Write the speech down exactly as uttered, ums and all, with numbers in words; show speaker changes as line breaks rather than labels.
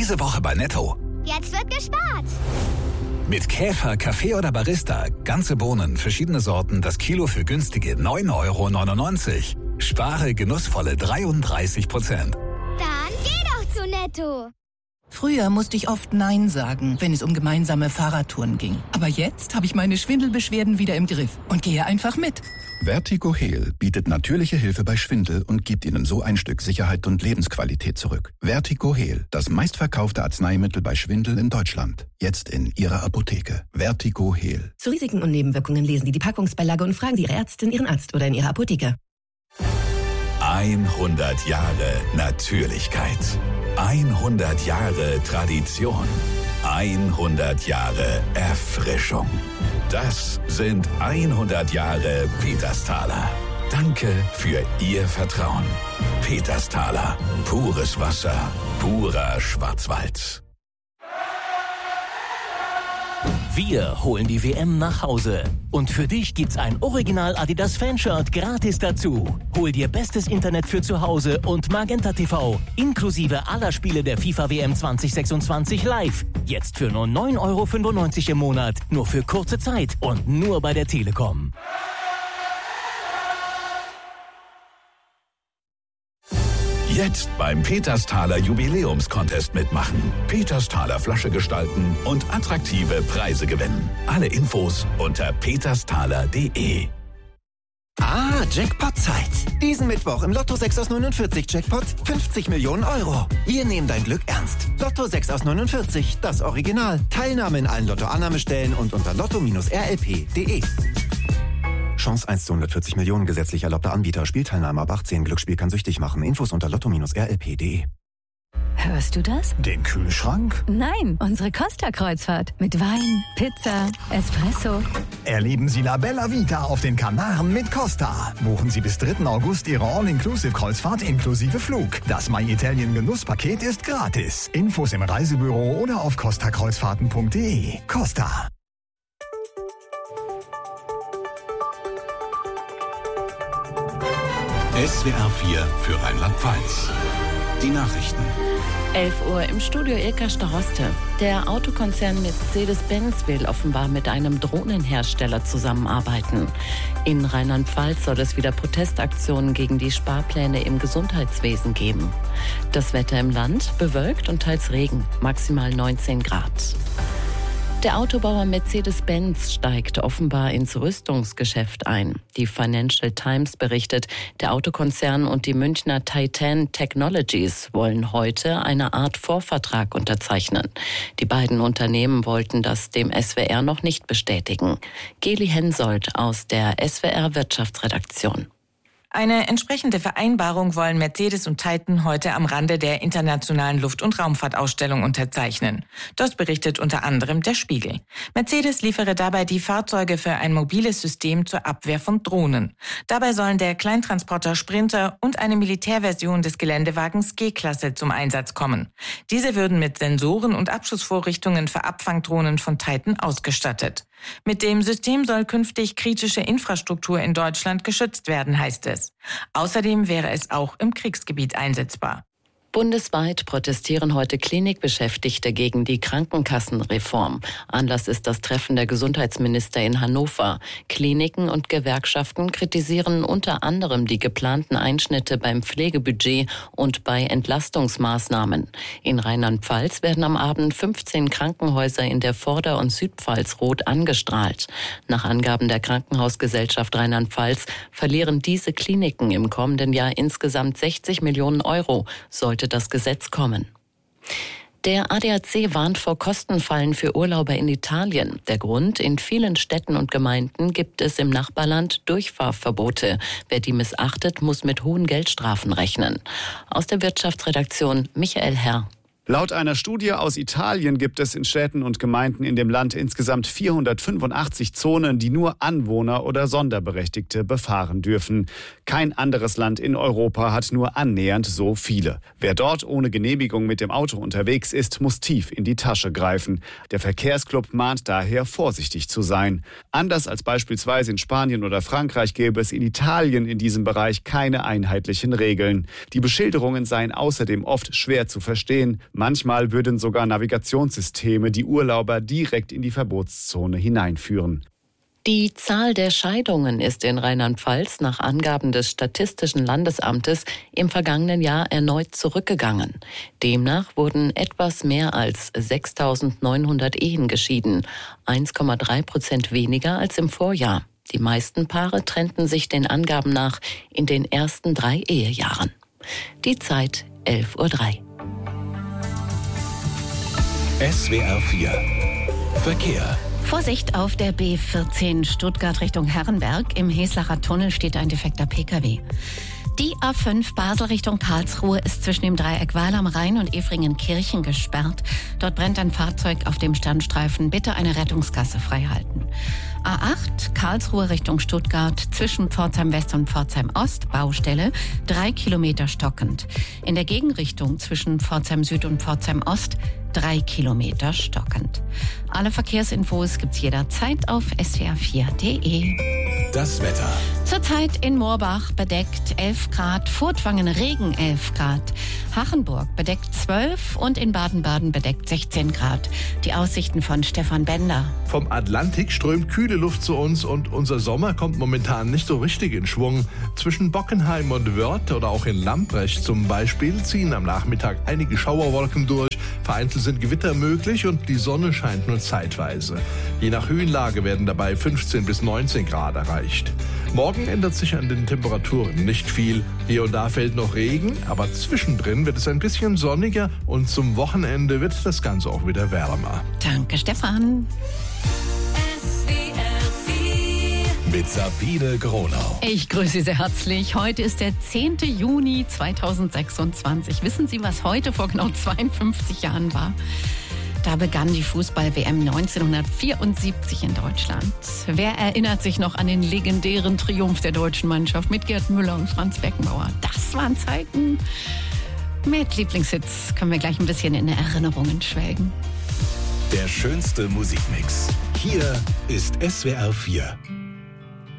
Diese Woche bei Netto.
Jetzt wird gespart.
Mit Käfer, Kaffee oder Barista. Ganze Bohnen, verschiedene Sorten, das Kilo für günstige neun Euro neunundneunzig. Spare genussvolle dreiunddreißig Prozent.
Dann geh doch zu Netto.
Früher musste ich oft Nein sagen, wenn es um gemeinsame Fahrradtouren ging. Aber jetzt habe ich meine Schwindelbeschwerden wieder im Griff und gehe einfach mit.
Vertigo Heal bietet natürliche Hilfe bei Schwindel und gibt Ihnen so ein Stück Sicherheit und Lebensqualität zurück. Vertigo Heal, das meistverkaufte Arzneimittel bei Schwindel in Deutschland. Jetzt in Ihrer Apotheke. Vertigo Heal.
Zu Risiken und Nebenwirkungen lesen Sie die Packungsbeilage und fragen Sie Ihre Ärztin, Ihren Arzt oder in Ihrer Apotheke.
hundert Jahre Natürlichkeit. hundert Jahre Tradition. hundert Jahre Erfrischung. Das sind hundert Jahre Petersthaler. Danke für Ihr Vertrauen. Petersthaler. Pures Wasser. Purer Schwarzwald.
Wir holen die W M nach Hause. Und für dich gibt's ein Original Adidas Fanshirt gratis dazu. Hol dir bestes Internet für zu Hause und Magenta T V. Inklusive aller Spiele der FIFA W M zwanzig sechsundzwanzig live. Jetzt für nur neun Euro fünfundneunzig im Monat. Nur für kurze Zeit und nur bei der Telekom.
Jetzt beim Petersthaler Jubiläumscontest mitmachen. Petersthaler Flasche gestalten und attraktive Preise gewinnen. Alle Infos unter petersthaler punkt de.
Ah, Jackpot-Zeit. Diesen Mittwoch im Lotto sechs aus neunundvierzig Jackpot fünfzig Millionen Euro. Wir nehmen dein Glück ernst. Lotto sechs aus neunundvierzig, das Original. Teilnahme in allen Lotto-Annahmestellen und unter lotto Bindestrich r l p punkt de. Chance eins zu hundertvierzig Millionen, gesetzlich erlaubter Anbieter. Spielteilnahme ab achtzehn. Glücksspiel kann süchtig machen. Infos unter lotto Bindestrich r l p punkt de.
Hörst du das?
Den Kühlschrank?
Nein, unsere Costa-Kreuzfahrt. Mit Wein, Pizza, Espresso.
Erleben Sie La Bella Vita auf den Kanaren mit Costa. Buchen Sie bis dritten August Ihre All-Inclusive-Kreuzfahrt inklusive Flug. Das My Italien Genusspaket ist gratis. Infos im Reisebüro oder auf costa kreuzfahrten punkt de. Costa.
S W R vier für Rheinland-Pfalz. Die Nachrichten.
elf Uhr im Studio Ilka Staroste. Der Autokonzern Mercedes-Benz will offenbar mit einem Drohnenhersteller zusammenarbeiten. In Rheinland-Pfalz soll es wieder Protestaktionen gegen die Sparpläne im Gesundheitswesen geben. Das Wetter im Land bewölkt und teils Regen, maximal neunzehn Grad. Der Autobauer Mercedes-Benz steigt offenbar ins Rüstungsgeschäft ein. Die Financial Times berichtet, der Autokonzern und die Münchner Titan Technologies wollen heute eine Art Vorvertrag unterzeichnen. Die beiden Unternehmen wollten das dem S W R noch nicht bestätigen. Geli Hensoldt aus der S W R Wirtschaftsredaktion.
Eine entsprechende Vereinbarung wollen Mercedes und Titan heute am Rande der internationalen Luft- und Raumfahrtausstellung unterzeichnen. Das berichtet unter anderem der Spiegel. Mercedes liefere dabei die Fahrzeuge für ein mobiles System zur Abwehr von Drohnen. Dabei sollen der Kleintransporter Sprinter und eine Militärversion des Geländewagens G-Klasse zum Einsatz kommen. Diese würden mit Sensoren und Abschussvorrichtungen für Abfangdrohnen von Titan ausgestattet. Mit dem System soll künftig kritische Infrastruktur in Deutschland geschützt werden, heißt es. Außerdem wäre es auch im Kriegsgebiet einsetzbar.
Bundesweit protestieren heute Klinikbeschäftigte gegen die Krankenkassenreform. Anlass ist das Treffen der Gesundheitsminister in Hannover. Kliniken und Gewerkschaften kritisieren unter anderem die geplanten Einschnitte beim Pflegebudget und bei Entlastungsmaßnahmen. In Rheinland-Pfalz werden am Abend fünfzehn Krankenhäuser in der Vorder- und Südpfalz rot angestrahlt. Nach Angaben der Krankenhausgesellschaft Rheinland-Pfalz verlieren diese Kliniken im kommenden Jahr insgesamt sechzig Millionen Euro, sollte das Gesetz kommen. Der A D A C warnt vor Kostenfallen für Urlauber in Italien. Der Grund: in vielen Städten und Gemeinden gibt es im Nachbarland Durchfahrverbote. Wer die missachtet, muss mit hohen Geldstrafen rechnen. Aus der Wirtschaftsredaktion Michael Herr.
Laut einer Studie aus Italien gibt es in Städten und Gemeinden in dem Land insgesamt vierhundertfünfundachtzig Zonen, die nur Anwohner oder Sonderberechtigte befahren dürfen. Kein anderes Land in Europa hat nur annähernd so viele. Wer dort ohne Genehmigung mit dem Auto unterwegs ist, muss tief in die Tasche greifen. Der Verkehrsclub mahnt daher, vorsichtig zu sein. Anders als beispielsweise in Spanien oder Frankreich gäbe es in Italien in diesem Bereich keine einheitlichen Regeln. Die Beschilderungen seien außerdem oft schwer zu verstehen. Manchmal würden sogar Navigationssysteme die Urlauber direkt in die Verbotszone hineinführen.
Die Zahl der Scheidungen ist in Rheinland-Pfalz nach Angaben des Statistischen Landesamtes im vergangenen Jahr erneut zurückgegangen. Demnach wurden etwas mehr als sechstausendneunhundert Ehen geschieden, eins Komma drei Prozent weniger als im Vorjahr. Die meisten Paare trennten sich den Angaben nach in den ersten drei Ehejahren. Die Zeit elf Uhr drei.
S W R vier Verkehr.
Vorsicht auf der B vierzehn Stuttgart Richtung Herrenberg. Im Heslacher Tunnel steht ein defekter Pkw. Die A fünf Basel Richtung Karlsruhe ist zwischen dem Dreieck Weil am Rhein und Efringen-Kirchen gesperrt. Dort brennt ein Fahrzeug auf dem Standstreifen. Bitte eine Rettungsgasse freihalten. A acht Karlsruhe Richtung Stuttgart zwischen Pforzheim West und Pforzheim Ost, Baustelle, drei Kilometer stockend. In der Gegenrichtung zwischen Pforzheim Süd und Pforzheim Ost, drei Kilometer stockend. Alle Verkehrsinfos gibt's jederzeit auf S W R vier Punkt de.
Das Wetter.
Zurzeit in Moorbach bedeckt elf Grad, Furtwangen Regen elf Grad, Hachenburg bedeckt zwölf und in Baden-Baden bedeckt sechzehn Grad. Die Aussichten von Stefan Bender.
Vom Atlantik strömt kühle Luft zu uns und unser Sommer kommt momentan nicht so richtig in Schwung. Zwischen Bockenheim und Wörth oder auch in Lamprecht zum Beispiel ziehen am Nachmittag einige Schauerwolken durch. Vereinzelt sind Gewitter möglich und die Sonne scheint nur zeitweise. Je nach Höhenlage werden dabei fünfzehn bis neunzehn Grad erreicht. Morgen ändert sich an den Temperaturen nicht viel. Hier und da fällt noch Regen, aber zwischendrin wird es ein bisschen sonniger und zum Wochenende wird das Ganze auch wieder wärmer.
Danke, Stefan.
Mit Sabine Gronau.
Ich grüße Sie sehr herzlich. Heute ist der zehnte Juni zweitausendsechsundzwanzig. Wissen Sie, was heute vor genau zweiundfünfzig Jahren war? Da begann die Fußball-W M neunzehnhundertvierundsiebzig in Deutschland. Wer erinnert sich noch an den legendären Triumph der deutschen Mannschaft mit Gerd Müller und Franz Beckenbauer? Das waren Zeiten. Mit Lieblingshits können wir gleich ein bisschen in Erinnerungen schwelgen.
Der schönste Musikmix. Hier ist S W R vier.